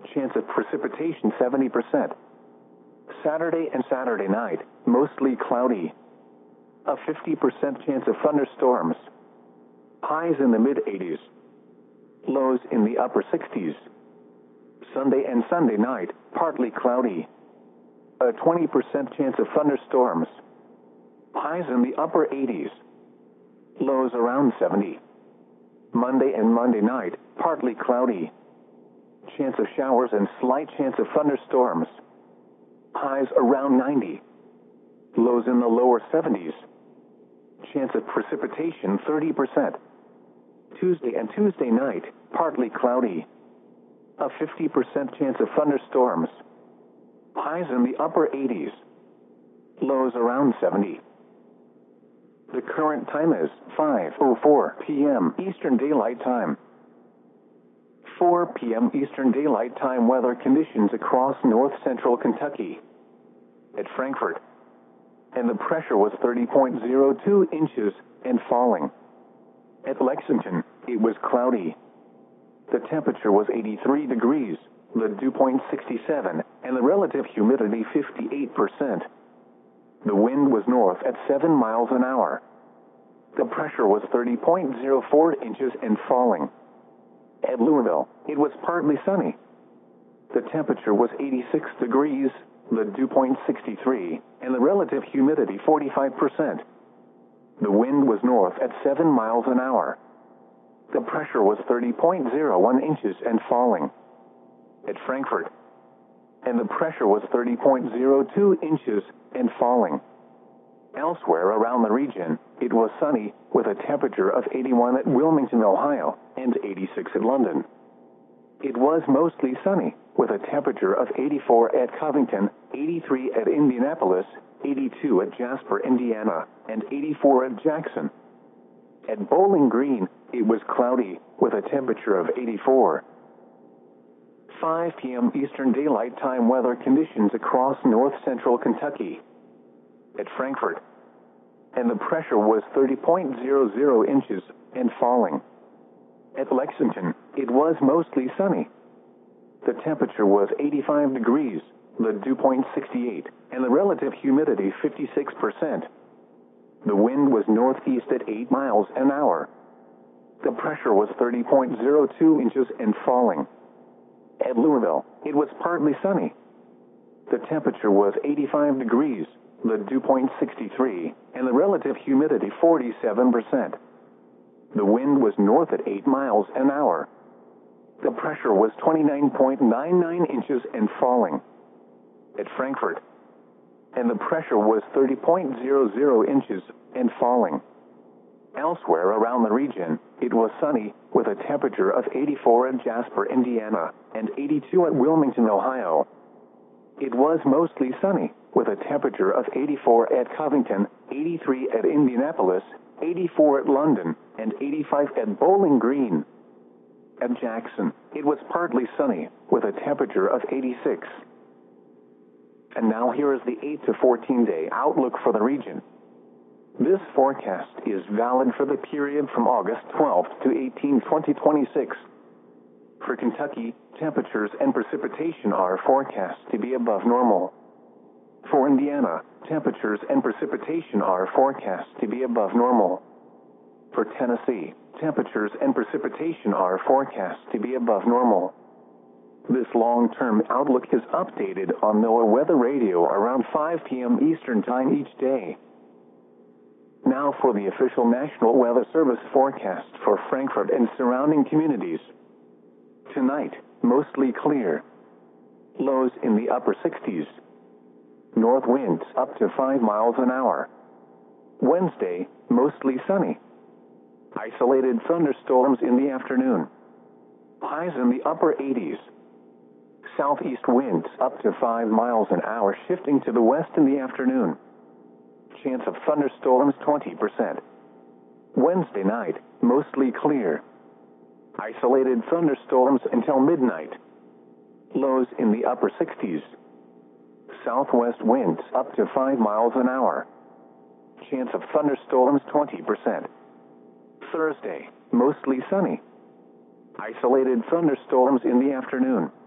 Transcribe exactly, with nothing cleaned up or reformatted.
Chance of precipitation seventy percent. Saturday and Saturday night, mostly cloudy. A fifty percent chance of thunderstorms. Highs in the mid eighties. Lows in the upper sixties. Sunday and Sunday night, partly cloudy. A twenty percent chance of thunderstorms. Highs in the upper eighties. Lows around seventy. Monday and Monday night, partly cloudy. Chance of showers and slight chance of thunderstorms. Highs around ninety. Lows in the lower seventies. Chance of precipitation thirty percent. Tuesday and Tuesday night, partly cloudy. A fifty percent chance of thunderstorms. Highs in the upper eighties. Lows around seventy. The current time is five oh four p m Eastern Daylight Time. four p m Eastern Daylight Time weather conditions across north central Kentucky. At Frankfort. And the pressure was thirty point zero two inches and falling. At Lexington, it was cloudy. The temperature was eighty-three degrees, the dew point sixty-seven, and the relative humidity fifty-eight percent. The wind was north at seven miles an hour. The pressure was thirty point zero four inches and falling. At Louisville, it was partly sunny. The temperature was eighty-six degrees, the dew point sixty-three, and the relative humidity forty-five percent. The wind was north at seven miles an hour. The pressure was thirty point zero one inches and falling. At Frankfort. And the pressure was thirty point zero two inches and falling. Elsewhere around the region, it was sunny, with a temperature of eighty-one at Wilmington, Ohio, and eighty-six at London. It was mostly sunny, with a temperature of eighty-four at Covington, eighty-three at Indianapolis, eighty-two at Jasper, Indiana, and eighty-four at Jackson. At Bowling Green, it was cloudy, with a temperature of eighty-four. five p m Eastern Daylight Time weather conditions across north central Kentucky. At Frankfort. And the pressure was thirty point zero zero inches and falling. At Lexington, it was mostly sunny. The temperature was eighty-five degrees, the dew point sixty-eight, and the relative humidity fifty-six percent. The wind was northeast at eight miles an hour. The pressure was thirty point zero two inches and falling. At Louisville, it was partly sunny. The temperature was eighty-five degrees, the dew point sixty-three, and the relative humidity forty-seven percent. The wind was north at eight miles an hour. The pressure was twenty-nine point nine nine inches and falling. At Frankfort. And the pressure was thirty point zero zero inches and falling. Elsewhere around the region, it was sunny, with a temperature of eighty-four at Jasper, Indiana, and eighty-two at Wilmington, Ohio. It was mostly sunny, with a temperature of eighty-four at Covington, eighty-three at Indianapolis, eighty-four at London, and eighty-five at Bowling Green. At Jackson, it was partly sunny, with a temperature of eighty-six. And now here is the eight to fourteen day outlook for the region. This forecast is valid for the period from August twelfth to eighteenth, twenty twenty-six. For Kentucky, temperatures and precipitation are forecast to be above normal. For Indiana, temperatures and precipitation are forecast to be above normal. For Tennessee, temperatures and precipitation are forecast to be above normal. This long-term outlook is updated on NOAA Weather Radio around five p m Eastern Time each day. Now for the official National Weather Service forecast for Frankfort and surrounding communities. Tonight, mostly clear. Lows in the upper sixties. North winds up to five miles an hour. Wednesday, mostly sunny. Isolated thunderstorms in the afternoon. Highs in the upper eighties. Southeast winds up to five miles an hour shifting to the west in the afternoon. Chance of thunderstorms twenty percent. Wednesday night, mostly clear. Isolated thunderstorms until midnight. Lows in the upper sixties. Southwest winds up to five miles an hour. Chance of thunderstorms twenty percent. Thursday, mostly sunny. Isolated thunderstorms in the afternoon.